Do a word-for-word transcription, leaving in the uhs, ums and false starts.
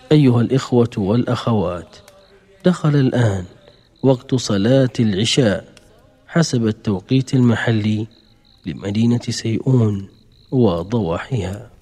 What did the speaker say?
أيها الإخوة والأخوات، دخل الآن وقت صلاة العشاء حسب التوقيت المحلي لمدينة سيئون وضواحيها.